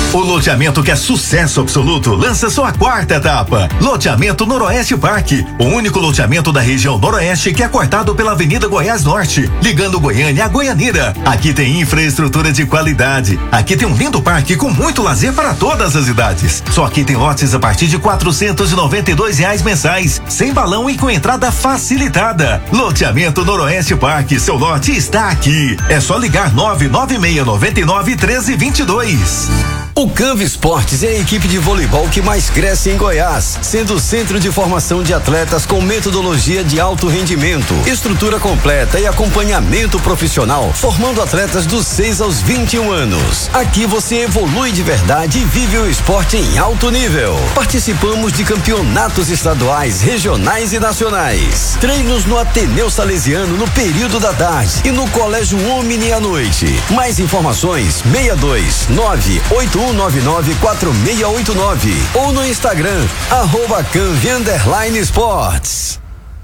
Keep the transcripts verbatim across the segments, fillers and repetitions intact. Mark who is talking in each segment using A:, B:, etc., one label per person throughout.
A: O loteamento que é sucesso absoluto lança sua quarta etapa. Loteamento Noroeste Parque, o único loteamento da região Noroeste que é cortado pela Avenida Goiás Norte, ligando Goiânia a Goianira. Aqui tem infraestrutura de qualidade. Aqui tem um lindo parque com muito lazer para todas as idades. Só aqui tem lotes a partir de quatrocentos e noventa e dois reais mensais, sem balão e com entrada facilitada. Loteamento Noroeste Parque, seu lote está aqui. É só ligar nove nove seis nove nove um três dois dois.
B: O Canva Esportes é a equipe de voleibol que mais cresce em Goiás, sendo o centro de formação de atletas com metodologia de alto rendimento, estrutura completa e acompanhamento profissional, formando atletas dos seis aos vinte e um anos. Aqui você evolui de verdade e vive o esporte em alto nível. Participamos de campeonatos estaduais, regionais e nacionais. Treinos no Ateneu Salesiano no período da tarde e no Colégio Omni à noite. Mais informações seis dois nove oito um nove nove quatro seis oito nove ou no Instagram arroba Canvi underline Esportes.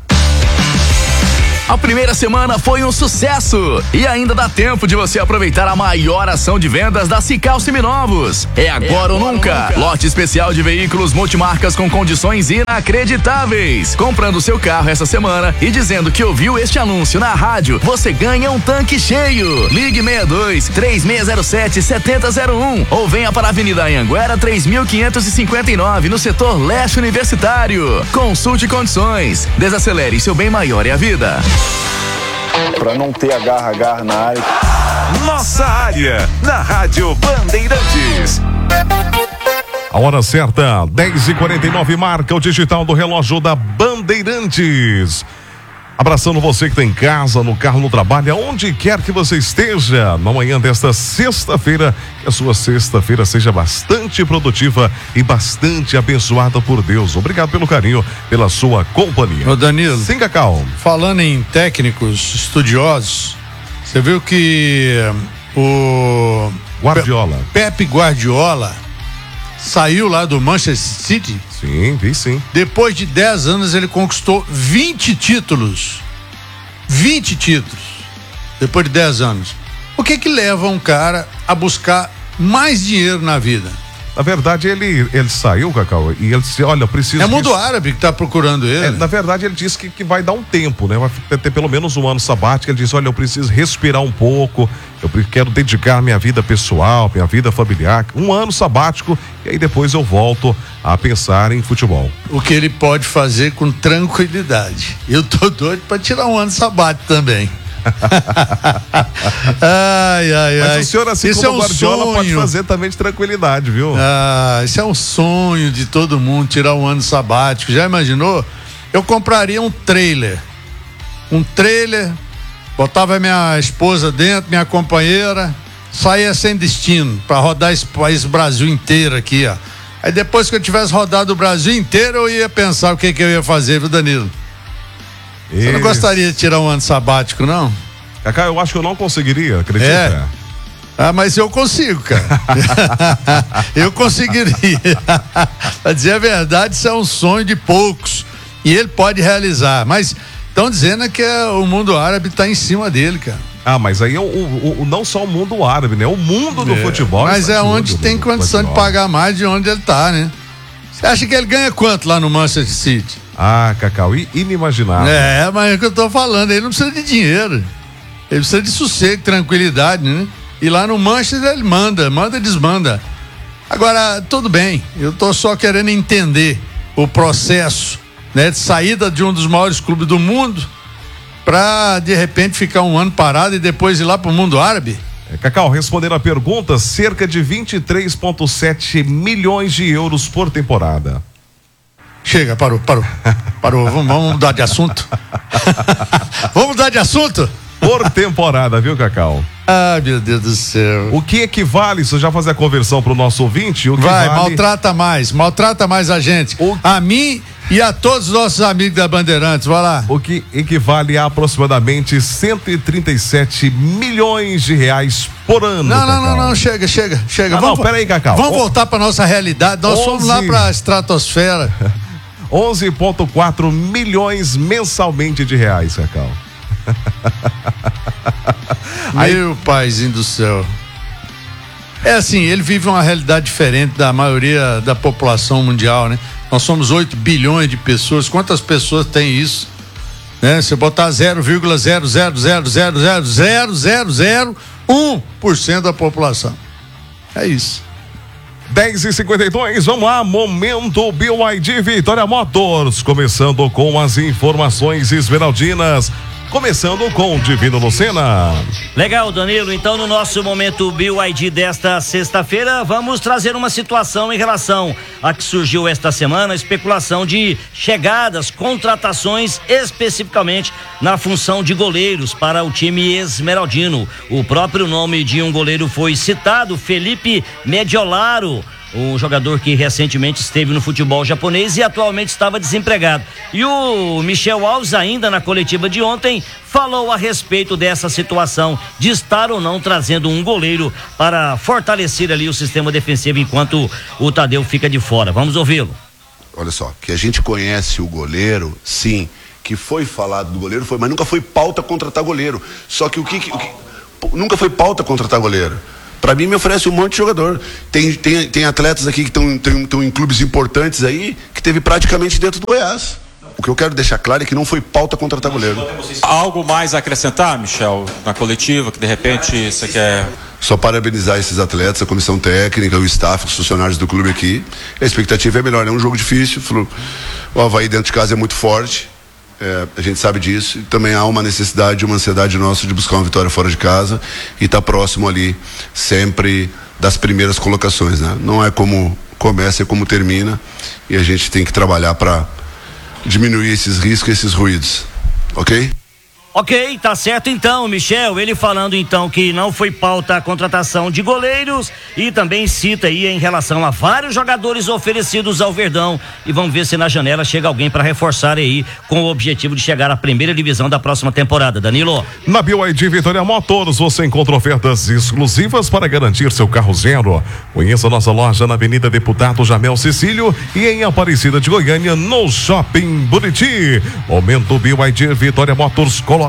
C: A primeira semana foi um sucesso e ainda dá tempo de você aproveitar a maior ação de vendas da Cical Seminovos. É agora, é agora ou nunca. nunca. Lote especial de veículos multimarcas com condições inacreditáveis. Comprando seu carro essa semana e dizendo que ouviu este anúncio na rádio, você ganha um tanque cheio. Ligue seis dois três seis zero sete sete zero zero um ou venha para a Avenida Anhanguera três mil quinhentos e cinquenta e nove no setor leste universitário. Consulte condições. Desacelere, seu bem maior é a vida.
D: Para não ter agarra-agarra na área.
E: Nossa área, na Rádio Bandeirantes.
F: A hora certa, dez e quarenta e nove, marca o digital do relógio da Bandeirantes. Abraçando você que está em casa, no carro, no trabalho, aonde quer que você esteja, na manhã desta sexta-feira, que a sua sexta-feira seja bastante produtiva e bastante abençoada por Deus. Obrigado pelo carinho, pela sua companhia.
G: Ô Danilo.
F: Sim, Cacau.
G: Falando em técnicos estudiosos, você viu que o
F: Guardiola,
G: Pepe Guardiola saiu lá do Manchester City.
F: Sim, vi sim.
G: Depois de dez anos ele conquistou vinte títulos. vinte títulos. Depois de dez anos. O que que leva um cara a buscar mais dinheiro na vida?
F: Na verdade, ele, ele saiu, Cacau, e ele disse, olha, eu preciso...
G: É o mundo
F: disso.
G: árabe que tá procurando ele.
F: É, na verdade, ele disse que, que vai dar um tempo, né? Vai ter, ter pelo menos um ano sabático. Ele disse, olha, eu preciso respirar um pouco, eu quero dedicar minha vida pessoal, minha vida familiar, um ano sabático, e aí depois eu volto a pensar em futebol.
G: O que ele pode fazer com tranquilidade. Eu tô doido pra tirar um ano sabático também. ai, ai,
F: Mas
G: ai.
F: o senhor, assim
G: isso
F: como
G: é um
F: Guardiola,
G: sonho.
F: pode fazer também de tranquilidade, viu?
G: Ah, isso é um sonho de todo mundo, tirar um ano sabático. Já imaginou? Eu compraria um trailer. Um trailer, botava minha esposa dentro, minha companheira, saía sem destino, pra rodar esse país Brasil inteiro aqui, ó. Aí depois que eu tivesse rodado o Brasil inteiro, eu ia pensar o que que eu ia fazer, viu, Danilo? Você não gostaria de tirar um ano sabático, não?
F: Cacá, eu acho que eu não conseguiria, acredita?
G: É. Ah, mas eu consigo, cara. Eu conseguiria. Pra dizer a verdade, isso é um sonho de poucos. E ele pode realizar. Mas estão dizendo que é, o mundo árabe está em cima dele, cara.
F: Ah, mas aí é o, o, o, não só o mundo árabe, né? O mundo do
G: é.
F: futebol.
G: Mas é onde tem condição de pagar mais de onde ele tá, né? Você acha que ele ganha quanto lá no Manchester City?
F: Ah, Cacau, inimaginável.
G: É, mas é o que eu tô falando, ele não precisa de dinheiro. Ele precisa de sossego, tranquilidade, né? E lá no Manchester ele manda, manda e desmanda. Agora, tudo bem, eu tô só querendo entender o processo, né? De saída de um dos maiores clubes do mundo pra, de repente, ficar um ano parado e depois ir lá pro mundo árabe.
F: É, Cacau, respondendo a pergunta, cerca de vinte e três vírgula sete milhões de euros por temporada.
G: Chega, parou, parou. Parou, vamos, vamos mudar de assunto. Vamos mudar de assunto?
F: Por temporada, viu, Cacau?
G: Ah, meu Deus do céu.
F: O que equivale, se eu já fazer a conversão pro nosso ouvinte, o que
G: Vai,
F: vale...
G: maltrata mais, maltrata mais a gente. O... A mim e a todos os nossos amigos da Bandeirantes, vai lá.
F: O que equivale a aproximadamente cento e trinta e sete milhões de reais por ano.
G: Não, não,
F: Cacau.
G: não, não, chega, chega, chega.
F: Ah,
G: vamos,
F: não, peraí, Cacau.
G: Vamos voltar pra nossa realidade, nós
F: onze...
G: fomos lá pra estratosfera.
F: onze vírgula quatro milhões mensalmente de reais, Cacau.
G: Meu paizinho do céu. É assim, ele vive uma realidade diferente da maioria da população mundial, né? Nós somos oito bilhões de pessoas. Quantas pessoas tem isso? Né? Se botar zero vírgula zero zero zero zero zero zero zero zero um por cento da população. É isso.
F: dez e cinquenta e dois, vamos lá, momento B Y D Vitória Motors, começando com as informações esmeraldinas, começando com o Divino Lucena.
H: Legal, Danilo, então no nosso momento B Y D desta sexta-feira, vamos trazer uma situação em relação a que surgiu esta semana, a especulação de chegadas, contratações especificamente na função de goleiros para o time esmeraldino. O próprio nome de um goleiro foi citado, Felipe Mediolaro, um jogador que recentemente esteve no futebol japonês e atualmente estava desempregado. E o Michel Alves, ainda na coletiva de ontem, falou a respeito dessa situação de estar ou não trazendo um goleiro para fortalecer ali o sistema defensivo enquanto o Tadeu fica de fora. Vamos ouvi-lo.
I: Olha só, que a gente conhece o goleiro, sim, que foi falado do goleiro, foi, mas nunca foi pauta contratar goleiro. Só que o que, o que nunca foi pauta contratar goleiro. Para mim me oferece um monte de jogador. Tem, tem, tem atletas aqui que estão em clubes importantes aí, que teve praticamente dentro do Goiás. O que eu quero deixar claro é que não foi pauta contratar goleiro.
J: Algo mais a acrescentar, Michel, na coletiva, que de repente você quer...
I: Só parabenizar esses atletas, a comissão técnica, o staff, os funcionários do clube aqui. A expectativa é melhor, é um jogo difícil. O Avaí dentro de casa é muito forte. É, a gente sabe disso, e também há uma necessidade, uma ansiedade nossa de buscar uma vitória fora de casa e estar tá próximo ali sempre das primeiras colocações, né? Não é como começa, é como termina, e a gente tem que trabalhar para diminuir esses riscos, esses ruídos, ok?
H: Ok, tá certo então, Michel, ele falando então que não foi pauta a contratação de goleiros e também cita aí em relação a vários jogadores oferecidos ao Verdão, e vamos ver se na janela chega alguém para reforçar aí com o objetivo de chegar à primeira divisão da próxima temporada. Danilo.
F: Na B Y D Vitória Motors você encontra ofertas exclusivas para garantir seu carro zero. Conheça nossa loja na Avenida Deputado Jamel Cecílio e em Aparecida de Goiânia, no Shopping Buriti. Momento B Y D Vitória Motors Colorado.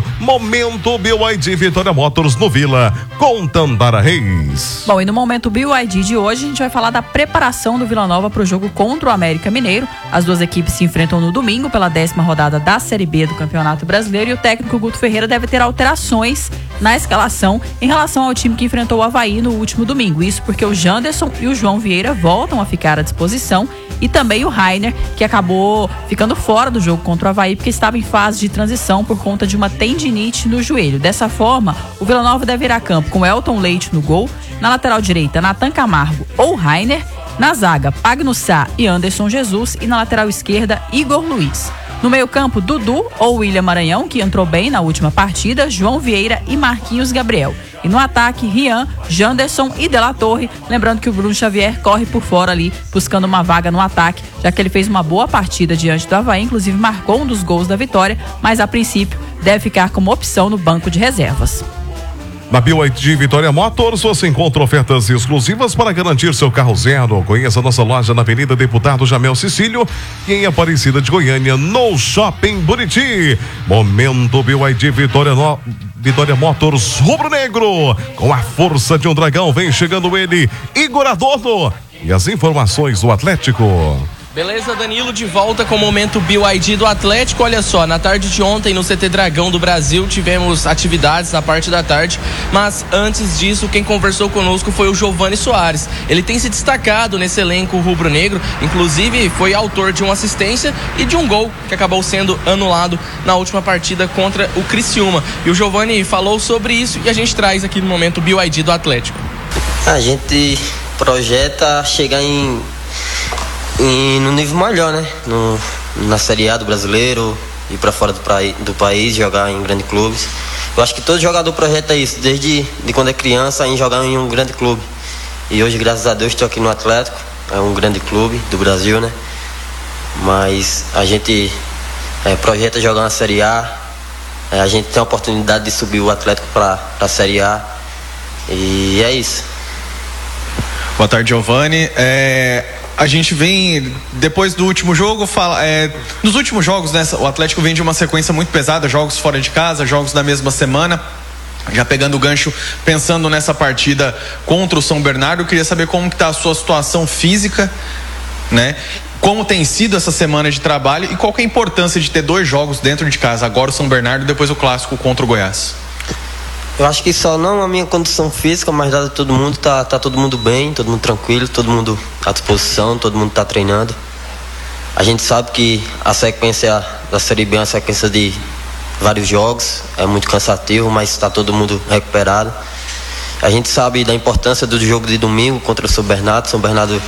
F: Momento B Y D Vitória Motors no Vila, com Tandara Reis.
K: Bom, e no momento B Y D de hoje a gente vai falar da preparação do Vila Nova para o jogo contra o América Mineiro. As duas equipes se enfrentam no domingo pela décima rodada da Série B do Campeonato Brasileiro, e o técnico Guto Ferreira deve ter alterações na escalação em relação ao time que enfrentou o Avaí no último domingo. Isso porque o Janderson e o João Vieira voltam a ficar à disposição, e também o Rainer, que acabou ficando fora do jogo contra o Avaí porque estava em fase de transição por conta de uma tendinite no joelho. Dessa forma, o Vila Nova deve ir a campo com Elton Leite no gol, na lateral direita Natan Camargo ou Rainer, na zaga Pagnussá e Anderson Jesus, e na lateral esquerda Igor Luiz. No meio-campo, Dudu ou William Maranhão, que entrou bem na última partida, João Vieira e Marquinhos Gabriel. E no ataque, Rian, Janderson e De La Torre. Lembrando que o Bruno Xavier corre por fora ali, buscando uma vaga no ataque, já que ele fez uma boa partida diante do Avaí, inclusive marcou um dos gols da vitória, mas a princípio deve ficar como opção no banco de reservas.
F: Na B Y D Vitória Motors você encontra ofertas exclusivas para garantir seu carro zero. Conheça nossa loja na Avenida Deputado Jamel Cecílio e em Aparecida de Goiânia, no Shopping Buriti. Momento B Y D Vitória, no... Vitória Motors rubro-negro, com a força de um dragão, vem chegando ele, Igor Adorno, e as informações do Atlético.
L: Beleza, Danilo, de volta com o momento B Y D do Atlético. Olha só, na tarde de ontem no C T Dragão do Brasil tivemos atividades na parte da tarde, mas antes disso quem conversou conosco foi o Giovani Soares. Ele tem se destacado nesse elenco rubro-negro, inclusive foi autor de uma assistência e de um gol que acabou sendo anulado na última partida contra o Criciúma. E o Giovani falou sobre isso e a gente traz aqui no momento B Y D do Atlético.
M: A gente projeta chegar em E no nível melhor, né? No, na Série A do brasileiro, ir para fora do, praí, do país, jogar em grandes clubes. Eu acho que todo jogador projeta isso, desde de quando é criança, em jogar em um grande clube. E hoje, graças a Deus, estou aqui no Atlético, é um grande clube do Brasil, né? Mas a gente é, projeta jogar na Série A, é, a gente tem a oportunidade de subir o Atlético para a Série A. E é isso.
N: Boa tarde, Giovani. É... A gente vem, depois do último jogo, fala, é, nos últimos jogos, né, o Atlético vem de uma sequência muito pesada, jogos fora de casa, jogos da mesma semana. Já pegando o gancho, pensando nessa partida contra o São Bernardo, eu queria saber como que tá a sua situação física, né? Como tem sido essa semana de trabalho e qual que é a importância de ter dois jogos dentro de casa, agora o São Bernardo e depois o clássico contra o Goiás?
M: Eu acho que só não a minha condição física, mas dado todo mundo, tá, tá todo mundo bem, todo mundo tranquilo, todo mundo à disposição, todo mundo tá treinando. A gente sabe que a sequência da Série B é uma sequência de vários jogos, é muito cansativo, mas está todo mundo recuperado. A gente sabe da importância do jogo de domingo contra o São Bernardo. São Bernardo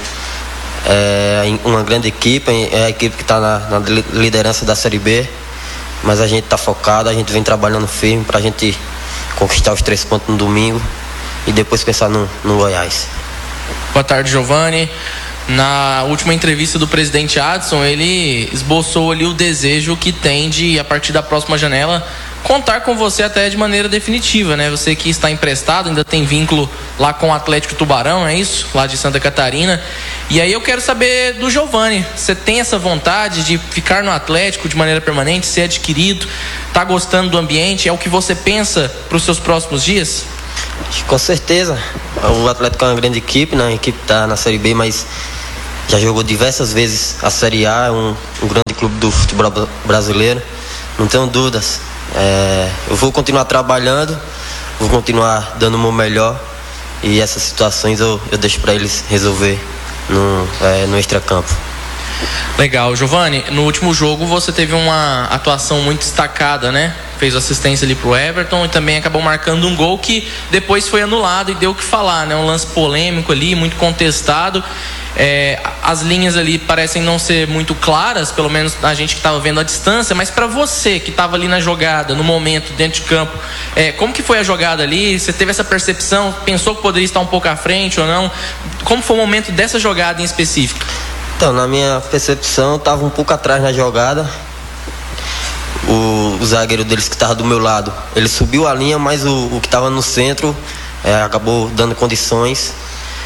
M: é uma grande equipe, é a equipe que está na, na liderança da Série B, mas a gente está focado, a gente vem trabalhando firme para a gente conquistar os três pontos no domingo e depois pensar no, no Goiás.
L: Boa tarde, Giovani. Na última entrevista do presidente Adson, ele esboçou ali o desejo que tem de, a partir da próxima janela, contar com você até de maneira definitiva, né? Você que está emprestado, ainda tem vínculo lá com o Atlético Tubarão, é isso? Lá de Santa Catarina. E aí eu quero saber do Giovani, você tem essa vontade de ficar no Atlético de maneira permanente, ser adquirido, tá gostando do ambiente, é o que você pensa para os seus próximos dias?
M: Com certeza, o Atlético é uma grande equipe, né? A equipe está na Série B, mas já jogou diversas vezes a Série A, é um, um grande clube do futebol brasileiro, não tenho dúvidas. É, eu vou continuar trabalhando, vou continuar dando o meu melhor e essas situações eu, eu deixo para eles resolver no, é, no extracampo.
L: Legal, Giovani, no último jogo você teve uma atuação muito destacada, né? Fez assistência ali pro Everton e também acabou marcando um gol que depois foi anulado e deu o que falar, né? Um lance polêmico ali, muito contestado. É, as linhas ali parecem não ser muito claras, pelo menos a gente que estava vendo à distância, mas para você que estava ali na jogada, no momento, dentro de campo, é, como que foi a jogada ali? Você teve essa percepção? Pensou que poderia estar um pouco à frente ou não? Como foi o momento dessa jogada em específico?
M: Então, na minha percepção, eu estava um pouco atrás na jogada. O, o zagueiro deles que estava do meu lado, ele subiu a linha, mas o, o que estava no centro é, acabou dando condições.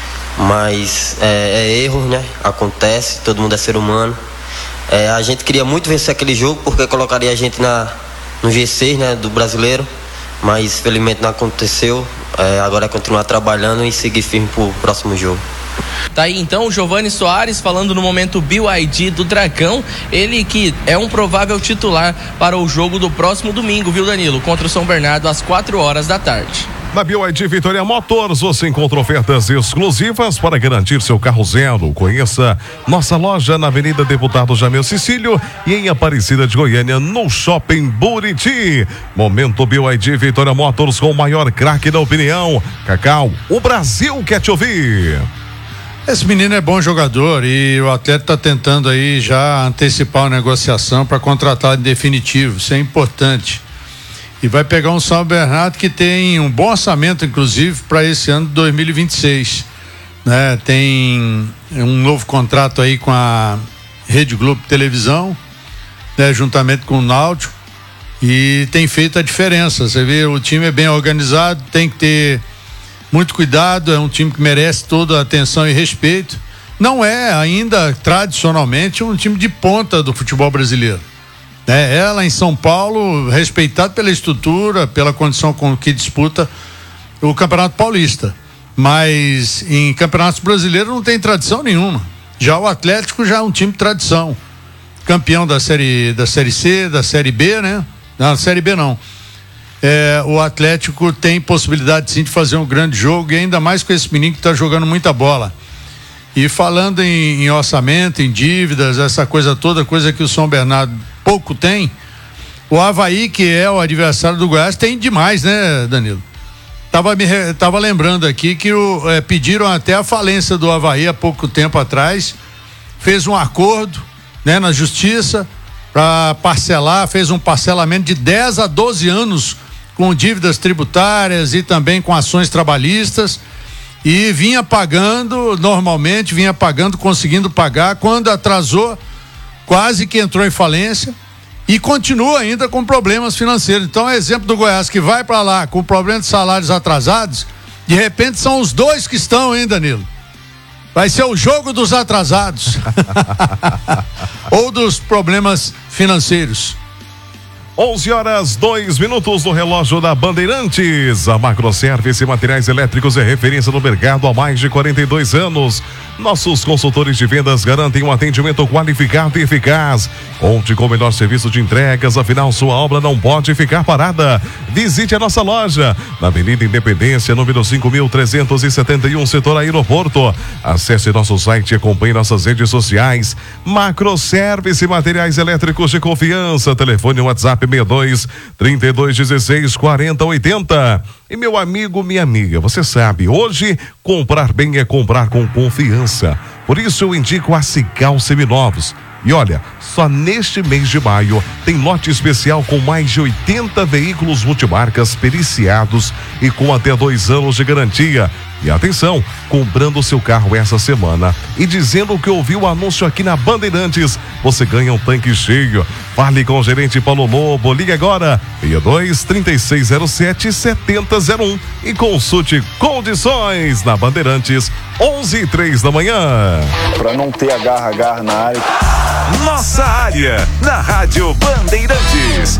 M: Mas é, é erro, né? Acontece, todo mundo é ser humano. É, a gente queria muito vencer aquele jogo porque colocaria a gente na, no G seis, né, do brasileiro, mas felizmente não aconteceu. É, agora é continuar trabalhando e seguir firme pro próximo jogo.
L: Tá aí então o Giovani Soares falando no momento B Y D do Dragão, ele que é um provável titular para o jogo do próximo domingo, viu, Danilo? Contra o São Bernardo às quatro horas da tarde.
F: Na B Y D Vitória Motors você encontra ofertas exclusivas para garantir seu carro zero. Conheça nossa loja na Avenida Deputado Jamil Cecílio e em Aparecida de Goiânia, no Shopping Buriti. Momento B Y D Vitória Motors com o maior craque da opinião. Cacau, o Brasil quer te ouvir.
G: Esse menino é bom jogador e o Atlético está tentando aí já antecipar a negociação para contratar em definitivo, isso é importante. E vai pegar um São Bernardo que tem um bom orçamento, inclusive, para esse ano de dois mil e vinte e seis. Né? Tem um novo contrato aí com a Rede Globo Televisão, né? Juntamente com o Náutico, e tem feito a diferença. Você vê, o time é bem organizado, tem que ter muito cuidado, é um time que merece toda a atenção e respeito. Não é ainda, tradicionalmente, um time de ponta do futebol brasileiro. É, ela em São Paulo, respeitado pela estrutura, pela condição com que disputa o Campeonato Paulista, mas em campeonatos brasileiros não tem tradição nenhuma. Já o Atlético já é um time de tradição, campeão da série da série C, da série B, né? Não, série B não. É, o Atlético tem possibilidade sim de fazer um grande jogo, e ainda mais com esse menino que está jogando muita bola. E falando em, em orçamento, em dívidas, essa coisa toda, coisa que o São Bernardo pouco tem, o Avaí, que é o adversário do Goiás, tem demais, né, Danilo? Tava, me, tava lembrando aqui que o, é, pediram até a falência do Avaí há pouco tempo atrás, fez um acordo, né, na justiça para parcelar, fez um parcelamento de dez a doze anos com dívidas tributárias e também com ações trabalhistas, e vinha pagando normalmente, vinha pagando, conseguindo pagar. Quando atrasou, quase que entrou em falência e continua ainda com problemas financeiros. Então é exemplo do Goiás, que vai para lá com problema de salários atrasados, de repente são os dois que estão, hein, Danilo? Vai ser o jogo dos atrasados ou dos problemas financeiros.
F: onze horas, dois minutos no relógio da Bandeirantes. A Macroservice Materiais Elétricos é referência no mercado há mais de quarenta e dois anos. Nossos consultores de vendas garantem um atendimento qualificado e eficaz. Conte com o melhor serviço de entregas, afinal sua obra não pode ficar parada. Visite a nossa loja na Avenida Independência, número cinco mil trezentos e setenta e um, setor Aeroporto. Acesse nosso site e acompanhe nossas redes sociais. Macroservice Materiais Elétricos de confiança. Telefone WhatsApp seis dois, trinta e dois, dezesseis, quarenta, oitenta. E meu amigo, minha amiga, você sabe, hoje comprar bem é comprar com confiança. Por isso eu indico a Cical Seminovos. E olha, só neste mês de maio tem lote especial com mais de oitenta veículos multimarcas periciados e com até dois anos de garantia. E atenção, comprando seu carro essa semana e dizendo que ouviu o anúncio aqui na Bandeirantes, você ganha um tanque cheio. Fale com o gerente Paulo Lobo, ligue agora, seis dois, trinta e seis zero sete, setenta zero um e consulte condições na Bandeirantes, onze e três da manhã.
D: Para não ter agarra-agarra na área.
E: Nossa área, na Rádio Bandeirantes.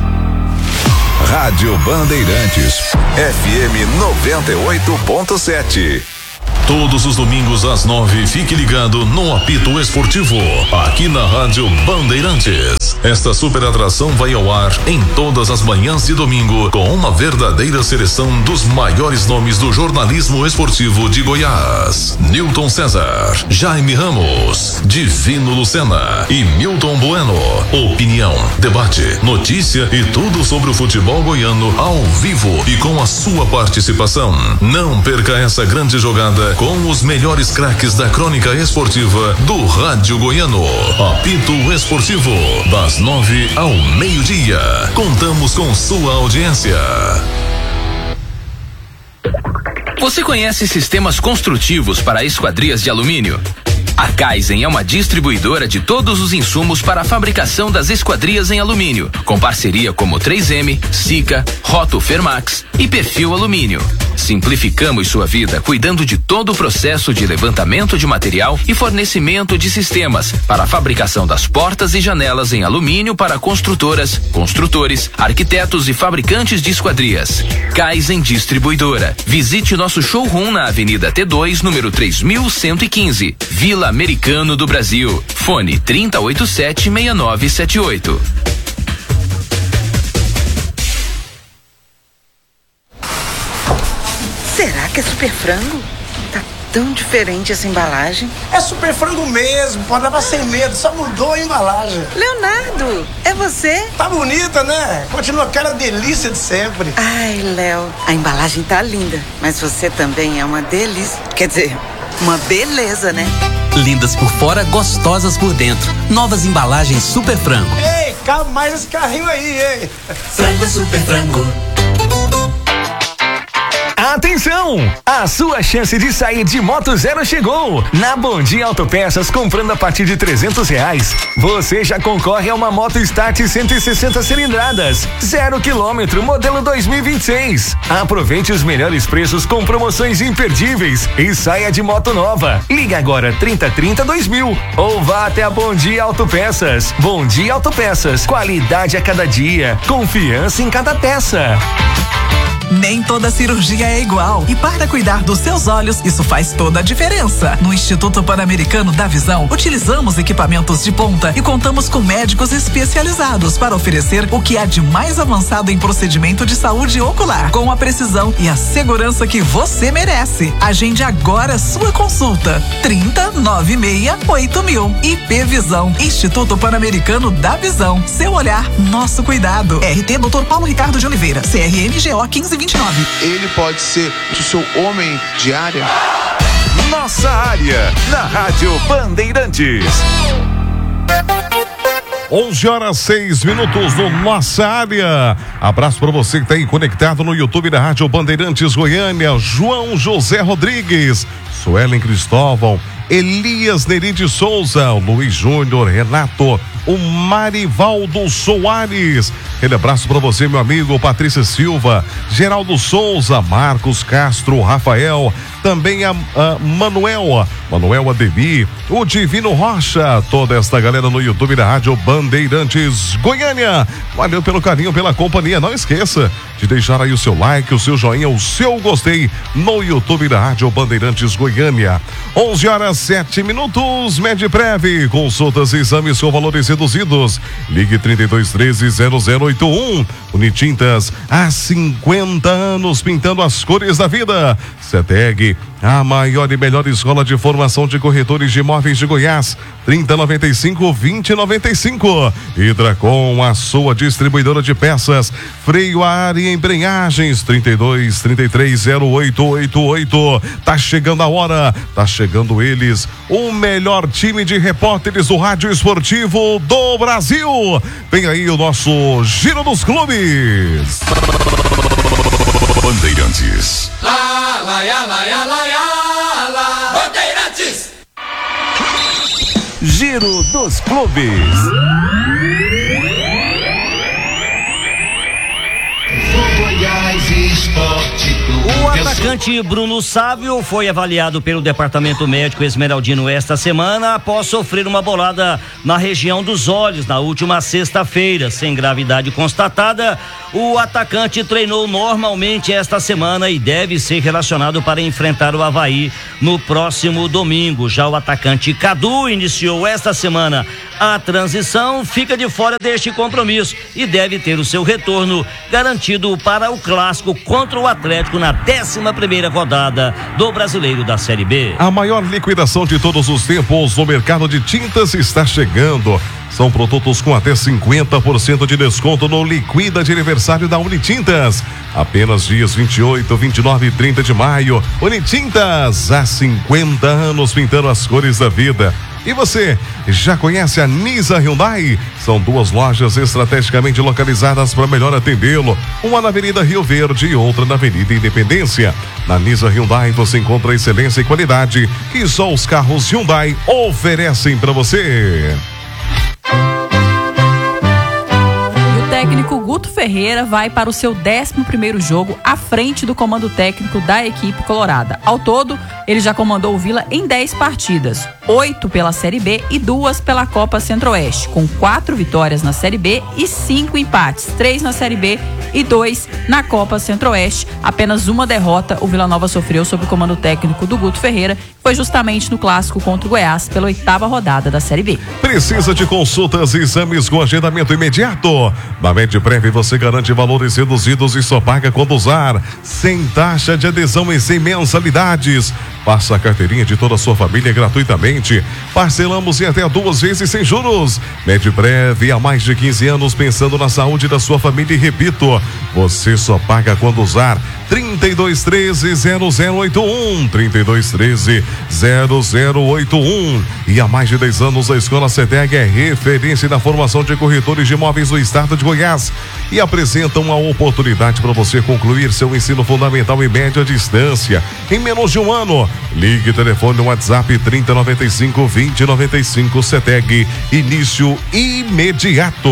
O: Rádio Bandeirantes, F M noventa e oito ponto sete.
P: Todos os domingos às nove, fique ligado no Apito Esportivo, aqui na Rádio Bandeirantes. Esta super atração vai ao ar em todas as manhãs de domingo, com uma verdadeira seleção dos maiores nomes do jornalismo esportivo de Goiás. Newton César, Jaime Ramos, Divino Lucena e Milton Bueno. Opinião, debate, notícia e tudo sobre o futebol goiano ao vivo e com a sua participação. Não perca essa grande jogada com os melhores craques da crônica esportiva do Rádio Goiano. Apito Esportivo, das nove ao meio-dia. Contamos com sua audiência.
Q: Você conhece sistemas construtivos para esquadrias de alumínio? A Kaizen é uma distribuidora de todos os insumos para a fabricação das esquadrias em alumínio, com parceria como três M, Sica, Roto Fermax e Perfil Alumínio. Simplificamos sua vida cuidando de todo o processo de levantamento de material e fornecimento de sistemas para a fabricação das portas e janelas em alumínio para construtoras, construtores, arquitetos e fabricantes de esquadrias. Kaizen Distribuidora. Visite nosso showroom na Avenida T dois, número três mil cento e quinze, Vila Americano do Brasil. Fone trinta, oitenta e sete, sessenta e nove setenta e oito.
R: Será que é super frango? Tá tão diferente essa embalagem.
S: É super frango mesmo, pode levar sem medo, só mudou a embalagem.
R: Leonardo, é você?
S: Tá bonita, né? Continua aquela delícia de sempre.
R: Ai, Léo, a embalagem tá linda, mas você também é uma delícia. Quer dizer, uma beleza, né?
T: Lindas por fora, gostosas por dentro. Novas embalagens Super Frango.
S: Ei, cabe mais esse carrinho aí, hein?
T: Frango Super Frango.
U: Atenção! A sua chance de sair de Moto Zero chegou! Na Bom Dia Autopeças, comprando a partir de trezentos reais, você já concorre a uma moto Start cento e sessenta cilindradas, zero quilômetro, modelo dois mil e vinte e seis. Aproveite os melhores preços com promoções imperdíveis e saia de moto nova. Liga agora trinta, trinta, dois mil ou vá até a Bom Dia Autopeças. Bom Dia Autopeças, qualidade a cada dia, confiança em cada peça.
V: Nem toda cirurgia é igual. E para cuidar dos seus olhos, isso faz toda a diferença. No Instituto Pan-Americano da Visão, utilizamos equipamentos de ponta e contamos com médicos especializados para oferecer o que há de mais avançado em procedimento de saúde ocular, com a precisão e a segurança que você merece. Agende agora sua consulta. trinta, noventa e seis, oito mil. I P Visão, Instituto Pan-Americano da Visão. Seu olhar, nosso cuidado. R T doutor Paulo Ricardo de Oliveira, C R M G O quinze vinte e nove.
W: Ele pode ser o seu homem de área.
E: Nossa área, na Rádio Bandeirantes.
F: onze horas, seis minutos no Nossa Área. Abraço para você que está aí conectado no YouTube da Rádio Bandeirantes Goiânia. João José Rodrigues, Suelen Cristóvão, Elias Neri de Souza, Luiz Júnior, Renato, o Marivaldo Soares, Aquele abraço para você, meu amigo Patrícia Silva, Geraldo Souza, Marcos Castro, Rafael, também a, a Manuel, Manuel Ademir, o Divino Rocha, toda esta galera no YouTube da Rádio Bandeirantes Goiânia. Valeu pelo carinho, pela companhia. Não esqueça de deixar aí o seu like, o seu joinha, o seu gostei no YouTube da Rádio Bandeirantes Goiânia. onze horas sete minutos, Medprev, consultas e exames com valores reduzidos. Ligue trinta e dois treze zero zero oito um. Unitintas, há cinquenta anos pintando as cores da vida. Ceteg, a maior e melhor escola de formação de corretores de imóveis de Goiás. trinta noventa e cinco, vinte noventa e cinco. Hidracom, a sua distribuidora de peças, freio a ar e embreagens. trinta e dois, trinta e três, zero oito oito oito. Tá chegando a hora, tá chegando eles, o melhor time de repórteres do rádio esportivo do Brasil. Vem aí o nosso Giro dos Clubes.
O: Bandeirantes.
A: Lá, lá, lá, lá, lá, lá, Bandeirantes.
U: Giro dos Clubes.
A: Goiás Esporte Clube.
H: O atacante Bruno Sávio foi avaliado pelo Departamento Médico Esmeraldino esta semana após sofrer uma bolada na região dos olhos na última sexta-feira. Sem gravidade constatada, o atacante treinou normalmente esta semana e deve ser relacionado para enfrentar o Avaí no próximo domingo. Já o atacante Cadu iniciou esta semana a transição, fica de fora deste compromisso e deve ter o seu retorno garantido para o clássico contra o Atlético na décima primeira rodada do Brasileiro da Série B.
F: A maior liquidação de todos os tempos no mercado de tintas está chegando. São produtos com até cinquenta por cento de desconto no Liquida de aniversário da Unitintas. Apenas dias vinte e oito, vinte e nove e trinta de maio. Unitintas, há cinquenta anos pintando as cores da vida. E você, já conhece a Nisa Hyundai? São duas lojas estrategicamente localizadas para melhor atendê-lo. Uma na Avenida Rio Verde e outra na Avenida Independência. Na Nisa Hyundai você encontra excelência e qualidade que só os carros Hyundai oferecem para você.
K: O técnico Guto Ferreira vai para o seu décimo primeiro jogo à frente do comando técnico da equipe colorada. Ao todo, ele já comandou o Vila em dez partidas, oito pela Série B e duas pela Copa Centro-Oeste, com quatro vitórias na Série B e cinco empates, três na Série B e dois na Copa Centro-Oeste. Apenas uma derrota o Vila Nova sofreu sob o comando técnico do Guto Ferreira, foi justamente no clássico contra o Goiás pela oitava rodada da Série B.
F: Precisa de consultas e exames com agendamento imediato? Na Medprev você garante valores reduzidos e só paga quando usar, sem taxa de adesão e sem mensalidades. Faça a carteirinha de toda a sua família gratuitamente. Parcelamos em até duas vezes sem juros. Medprev, há mais de quinze anos pensando na saúde da sua família e repito, você só paga quando usar. trinta e dois treze, zero zero oito um, trinta e dois treze, zero zero oito um. E há mais de dez anos a Escola Ceteg é referência na formação de corretores de imóveis do estado de Goiás e apresenta uma oportunidade para você concluir seu ensino fundamental e médio à distância em menos de um ano. Ligue telefone no WhatsApp trinta noventa e cinco, vinte noventa e cinco. Ceteg, início imediato.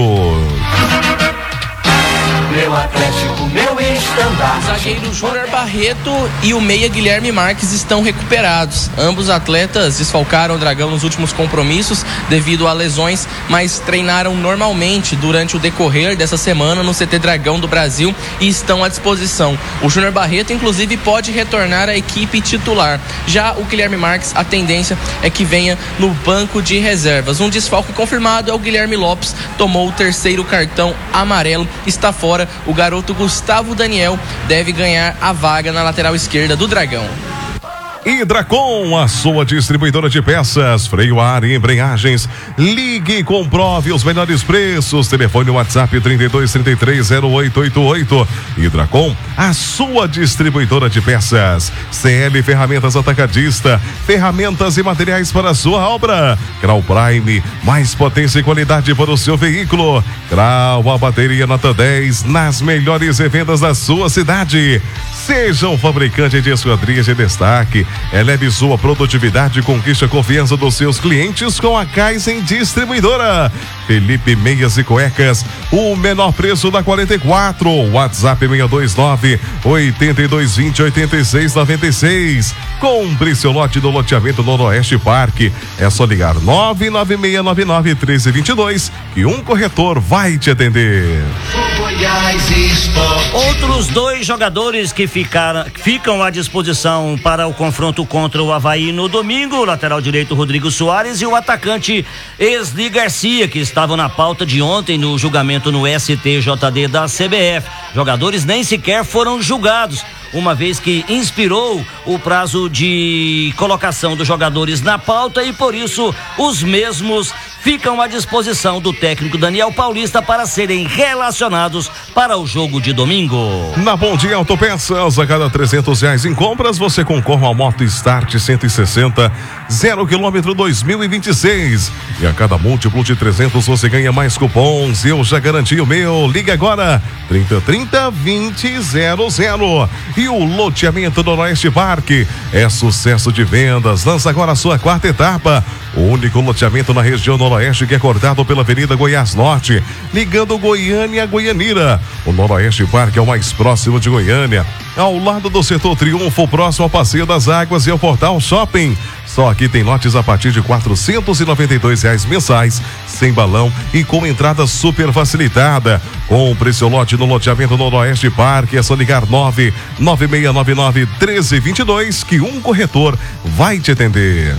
A: Meu Atlético, meu estandarte.
L: O zagueiro Júnior Barreto e o meia Guilherme Marques estão recuperados. Ambos atletas desfalcaram o Dragão nos últimos compromissos devido a lesões, mas treinaram normalmente durante o decorrer dessa semana no C T Dragão do Brasil e estão à disposição. O Júnior Barreto, inclusive, pode retornar à equipe titular. Já o Guilherme Marques, a tendência é que venha no banco de reservas. Um desfalque confirmado é o Guilherme Lopes, tomou o terceiro cartão amarelo, está fora. O garoto Gustavo Daniel deve ganhar a vaga na lateral esquerda do Dragão.
F: Hidracom, a sua distribuidora de peças, freio a ar e embreagens. Ligue e comprove os melhores preços. Telefone WhatsApp trinta e dois, trinta e três, zero oito oito oito. Hidracom, a sua distribuidora de peças. C L Ferramentas Atacadista, ferramentas e materiais para a sua obra. Grau Prime, mais potência e qualidade para o seu veículo. Grau, a bateria nota dez, nas melhores revendas da sua cidade. Seja um fabricante de esquadrias de destaque. Eleve sua produtividade e conquiste a confiança dos seus clientes com a Kaizen Distribuidora. Felipe Meias e Cuecas, o menor preço da quarenta e quatro. WhatsApp seis dois nove, oito dois dois zero, oito seis nove seis. Compre seu lote do loteamento Noroeste Parque. É só ligar nove nove seis nove nove um três dois dois que um corretor vai te atender.
H: Outros dois jogadores que ficaram, ficam à disposição para o confronto contra o Avaí no domingo, o lateral direito Rodrigo Soares e o atacante Esli Garcia, que estavam na pauta de ontem no julgamento no S T J D da C B F. Jogadores nem sequer foram julgados, uma vez que inspirou o prazo de colocação dos jogadores na pauta e por isso os mesmos ficam à disposição do técnico Daniel Paulista para serem relacionados para o jogo de domingo.
F: Na Bom Dia Autopeças, a cada trezentos reais em compras, você concorre ao Moto Start cento e sessenta, zero quilômetro dois mil e vinte e seis. E a cada múltiplo de trezentos você ganha mais cupons. Eu já garanti o meu. Liga agora, trinta, trinta, vinte, zero zero. E o loteamento Noroeste Parque é sucesso de vendas. Lança agora a sua quarta etapa. O único loteamento na região Noroeste que é cortado pela Avenida Goiás Norte, ligando Goiânia a Goianira. O Noroeste Parque é o mais próximo de Goiânia, ao lado do setor Triunfo, próximo ao Passeio das Águas e ao Portal Shopping. Só aqui tem lotes a partir de quatrocentos e noventa e dois reais mensais, sem balão e com entrada super facilitada. Compre seu lote no loteamento Noroeste Parque. É só ligar nove nove seis nove nove um três dois dois que um corretor vai te atender.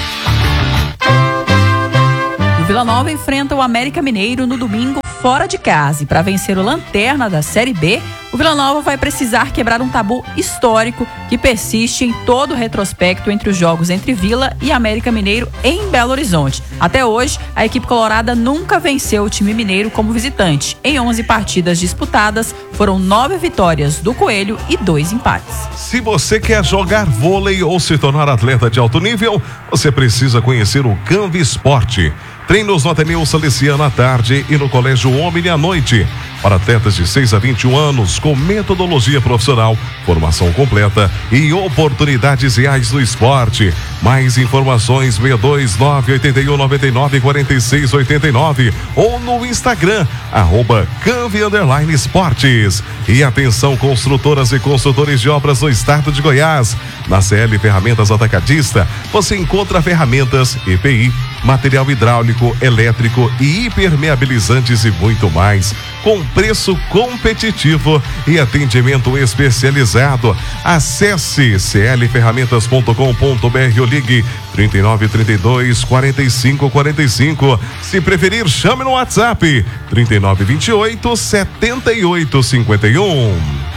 K: O Vila Nova enfrenta o América Mineiro no domingo fora de casa. E para vencer o Lanterna da Série B, o Vila Nova vai precisar quebrar um tabu histórico que persiste em todo o retrospecto entre os jogos entre Vila e América Mineiro em Belo Horizonte. Até hoje, a equipe colorada nunca venceu o time mineiro como visitante. Em onze partidas disputadas, foram nove vitórias do Coelho e dois empates.
F: Se você quer jogar vôlei ou se tornar atleta de alto nível, você precisa conhecer o Canvi Esporte. Treinos no Ateneu Salesiano à tarde e no Colégio Omni à noite. Para atletas de seis a vinte e um anos, com metodologia profissional, formação completa e oportunidades reais no esporte. Mais informações seis dois nove, oito um, nove nove, quatro seis oito nove ou no Instagram, arroba Canvi Underline Esportes. E atenção, construtoras e construtores de obras no estado de Goiás. Na C L Ferramentas Atacadista, você encontra ferramentas, E P I, material hidráulico, elétrico e impermeabilizantes e muito mais, com preço competitivo e atendimento especializado. Acesse c l ferramentas ponto com ponto b r ou ligue trinta e nove, trinta e dois, quarenta e cinco, quarenta e cinco. Se preferir, chame no WhatsApp trinta e nove, vinte e oito, setenta e oito, cinquenta e um.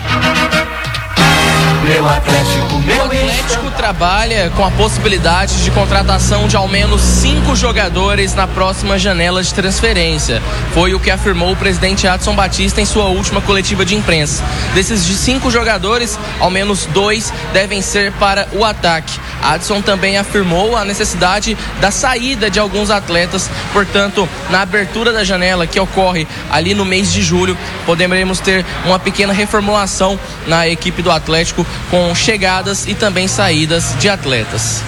L: Meu Atlético, meu o Atlético trabalha com a possibilidade de contratação de ao menos cinco jogadores na próxima janela de transferência. Foi o que afirmou o presidente Adson Batista em sua última coletiva de imprensa. Desses de cinco jogadores, ao menos dois devem ser para o ataque. Adson também afirmou a necessidade da saída de alguns atletas. Portanto, na abertura da janela que ocorre ali no mês de julho, poderemos ter uma pequena reformulação na equipe do Atlético, com chegadas e também saídas de atletas.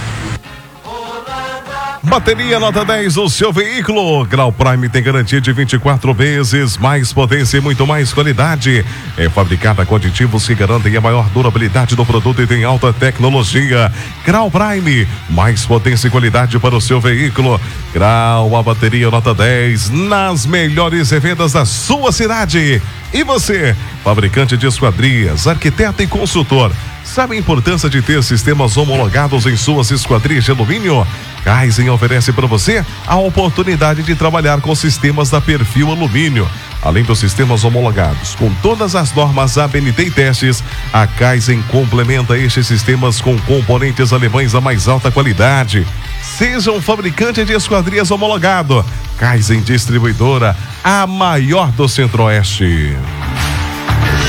F: Bateria nota dez do seu veículo. Grau Prime tem garantia de vinte e quatro vezes, mais potência e muito mais qualidade. É fabricada com aditivos que garantem a maior durabilidade do produto e tem alta tecnologia. Grau Prime, mais potência e qualidade para o seu veículo. Grau, a bateria nota dez, nas melhores revendas da sua cidade. E você, fabricante de esquadrias, arquiteto e consultor, sabe a importância de ter sistemas homologados em suas esquadrias de alumínio? Kaizen oferece para você a oportunidade de trabalhar com sistemas da Perfil Alumínio. Além dos sistemas homologados com todas as normas A B N T e testes, a Kaizen complementa estes sistemas com componentes alemães da mais alta qualidade. Seja um fabricante de esquadrias homologado. Kaizen Distribuidora, a maior do Centro-Oeste.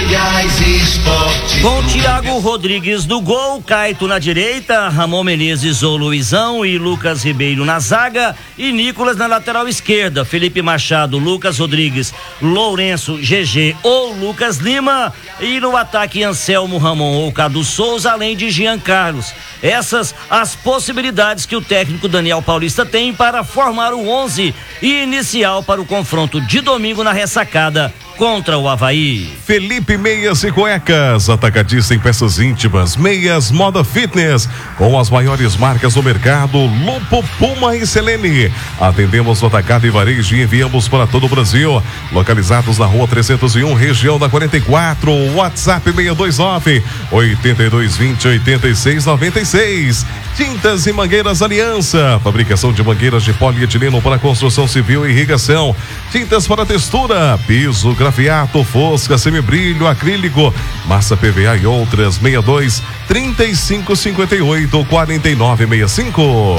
A: Goiás Esporte.
H: Com Thiago Rodrigues do gol, Caito na direita, Ramon Menezes ou Luizão e Lucas Ribeiro na zaga e Nicolas na lateral esquerda, Felipe Machado, Lucas Rodrigues, Lourenço, G G ou Lucas Lima e no ataque Anselmo, Ramon ou Cadu Souza, além de Jean Carlos. Essas as possibilidades que o técnico Daniel Paulista tem para formar o onze inicial para o confronto de domingo na ressacada contra o Avaí.
F: Felipe Meias e Cuecas, atacadista em peças íntimas, meias, moda fitness, com as maiores marcas do mercado, Lupo, Puma e Selene. Atendemos o atacado e varejo e enviamos para todo o Brasil. Localizados na rua trezentos e um, região da quarenta e quatro, WhatsApp seis dois nove, oito dois dois zero, oito seis nove seis. Tintas e Mangueiras Aliança, fabricação de mangueiras de polietileno para construção civil e irrigação. Tintas para textura, piso, grafiato, fosca, semibrilho, acrílico, massa P V A e outras. Seis dois, trinta e cinco, cinquenta e oito, quarenta e nove, sessenta e cinco.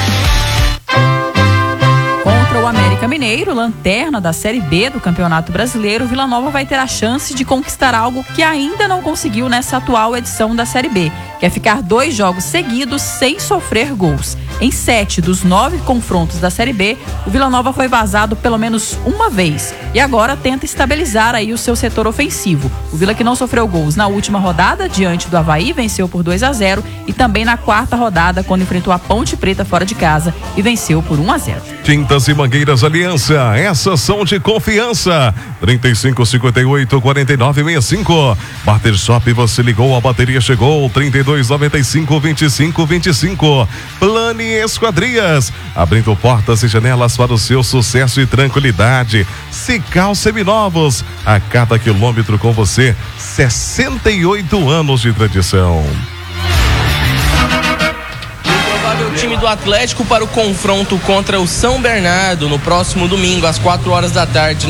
K: Contra o América Mineiro, lanterna da Série B do Campeonato Brasileiro, Vila Nova vai ter a chance de conquistar algo que ainda não conseguiu nessa atual edição da Série B, que é ficar dois jogos seguidos sem sofrer gols. Em sete dos nove confrontos da Série B, o Vila Nova foi vazado pelo menos uma vez e agora tenta estabilizar aí o seu setor ofensivo. O Vila, que não sofreu gols na última rodada diante do Avaí, venceu por dois a zero, e também na quarta rodada, quando enfrentou a Ponte Preta fora de casa e venceu por um a zero.
F: Tintas e Mangueiras Aliança, essas são de confiança. trinta e cinco, cinquenta e oito, quarenta e nove, sessenta e cinco. Barter Shop, você ligou, a bateria chegou. trinta e dois, noventa e cinco, vinte e cinco, vinte e cinco. Plane Esquadrias, abrindo portas e janelas para o seu sucesso e tranquilidade. Cical Seminovos, a cada quilômetro com você, sessenta e oito anos de tradição.
L: O time do Atlético para o confronto contra o São Bernardo no próximo domingo às quatro horas da tarde